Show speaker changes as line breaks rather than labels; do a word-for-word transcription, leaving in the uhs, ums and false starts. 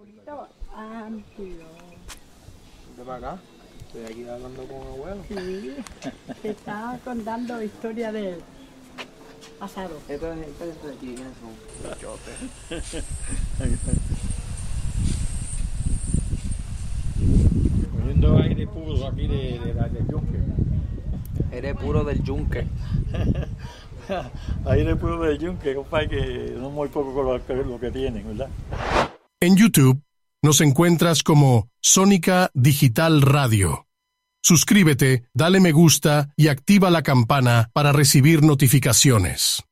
Ahorita amplio.
¿De para acá? Estoy aquí hablando con abuelo.
Sí, te estaba contando historia del pasado.
Esta gente de aquí, ¿quiénes son? Cachote.
Cogiendo aire puro aquí de, de, de, del yunque.
Eres puro del yunque.
Aire puro del yunque, compadre, que no muy poco con lo, lo que tienen, ¿verdad?
En YouTube nos encuentras como Sónica Digital Radio. Suscríbete, dale me gusta y activa la campana para recibir notificaciones.